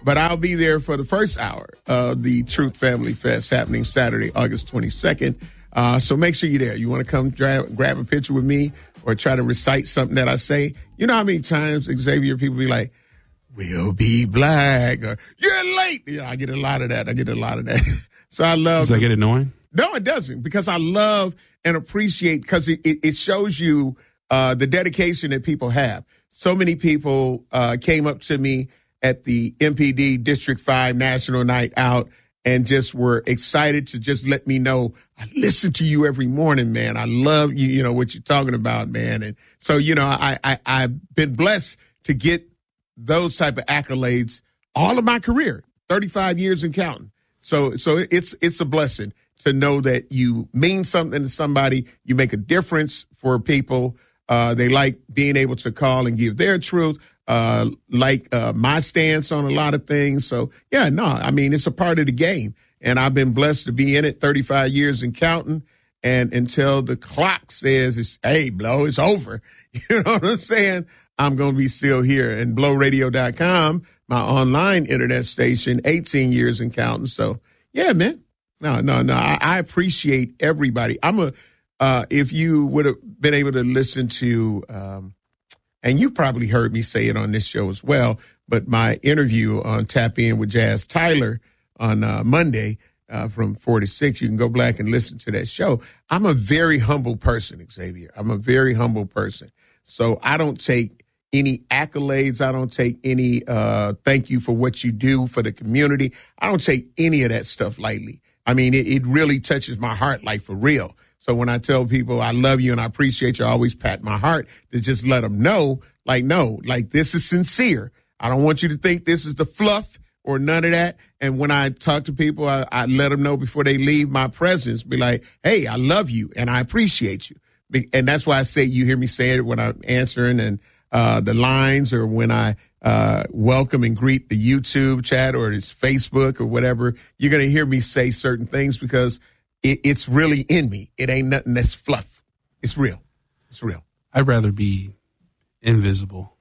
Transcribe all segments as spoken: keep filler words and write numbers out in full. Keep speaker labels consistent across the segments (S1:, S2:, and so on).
S1: But I'll be there for the first hour of the Truth Family Fest happening Saturday, August twenty-second. Uh, so make sure you're there. You want to come grab, grab a picture with me or try to recite something that I say? You know how many times, Xavier, people be like, we'll be black, or you're late. Yeah, I get a lot of that. I get a lot of that. So I love.
S2: Does that get annoying?
S1: No, it doesn't, because I love and appreciate, because it, it, it shows you uh, the dedication that people have. So many people uh, came up to me at the M P D District five National Night Out and just were excited to just let me know, I listen to you every morning, man. I love you, you know, what you're talking about, man. And so, you know, I, I, I've been blessed to get those type of accolades all of my career, thirty-five years and counting. So, so it's, it's a blessing to know that you mean something to somebody, you make a difference for people. Uh, they like being able to call and give their truth, uh, like uh, my stance on a lot of things. So, yeah, no, I mean, it's a part of the game. And I've been blessed to be in it thirty-five years and counting. And until the clock says, it's, hey, Blow, it's over. You know what I'm saying? I'm going to be still here. And blow radio dot com, my online internet station, eighteen years and counting. So, yeah, man. No, no, no. I, I appreciate everybody. I'm a, uh, if you would have been able to listen to, um, and you probably heard me say it on this show as well, but my interview on Tap In with Jazz Tyler on uh, Monday uh, from four to six, you can go back and listen to that show. I'm a very humble person, Xavier. I'm a very humble person. So I don't take any accolades. I don't take any uh, thank you for what you do for the community. I don't take any of that stuff lightly. I mean, it, it really touches my heart, like for real. So when I tell people I love you and I appreciate you, I always pat my heart to just let them know, like, no, like this is sincere. I don't want you to think this is the fluff or none of that. And when I talk to people, I, I let them know before they leave my presence, be like, hey, I love you and I appreciate you. And that's why I say, you hear me say it when I'm answering and uh, the lines, or when I uh, welcome and greet the YouTube chat or it's Facebook or whatever, you're going to hear me say certain things because it, it's really in me. It ain't nothing that's fluff. It's real. It's real.
S2: I'd rather be invisible.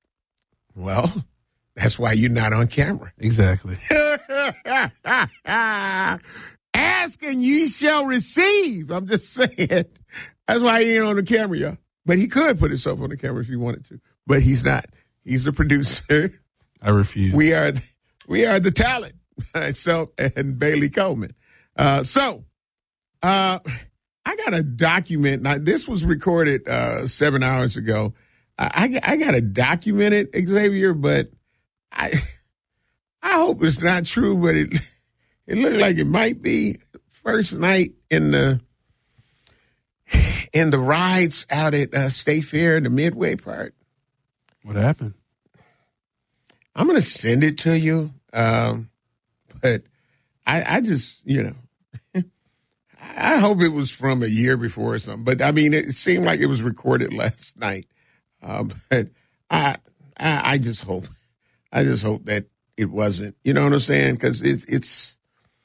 S1: Well, that's why you're not on camera.
S2: Exactly.
S1: Ask and ye shall receive. I'm just saying. That's why he ain't on the camera, y'all. But he could put himself on the camera if he wanted to. But he's not. He's the producer.
S2: I refuse.
S1: We are we are the talent. Myself and Bailey Coleman. Uh, so uh, I got a document. Now, this was recorded uh, seven hours ago. I, I, I got to document it, Xavier, but I I hope it's not true, but it it looked like it might be. First night in the in the rides out at uh, State Fair, the Midway part.
S2: What happened?
S1: I'm going to send it to you, um, but I, I just, you know, I hope it was from a year before or something. But, I mean, it seemed like it was recorded last night. Uh, but I, I I just hope, I just hope that it wasn't. You know what I'm saying? Because it's, it's,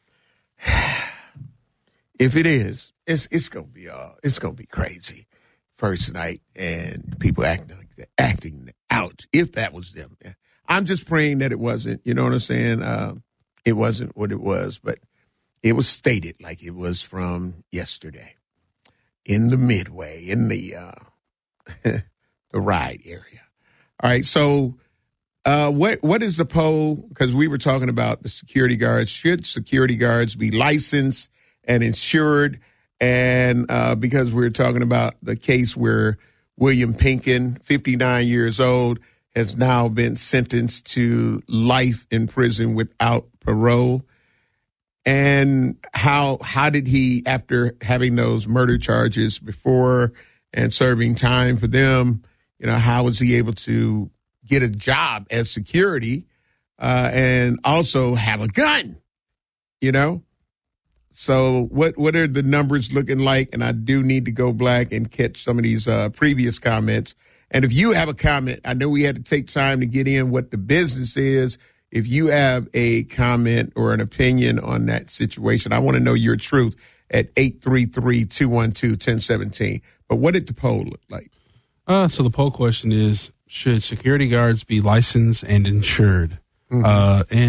S1: if it is, it's it's gonna be uh, it's gonna be crazy. First night and people acting like acting out. If that was them, I'm just praying that it wasn't. You know what I'm saying? Uh, it wasn't what it was, but it was stated like it was from yesterday in the Midway, in the uh, the ride area. All right, so uh, what what is the poll? Because we were talking about the security guards. Should security guards be licensed and insured? And uh, because we're talking about the case where William Pinkin, fifty-nine years old, has now been sentenced to life in prison without parole. And how how did he, after having those murder charges before and serving time for them, you know, how was he able to get a job as security uh, and also have a gun, you know? So what what are the numbers looking like? And I do need to go back and catch some of these uh, previous comments. And if you have a comment, I know we had to take time to get in what the business is. If you have a comment or an opinion on that situation, I want to know your truth at eight three three, two one two, one zero one seven. But what did the poll look like?
S2: Uh, so the poll question is, should security guards be licensed and insured? Mm-hmm. Uh, and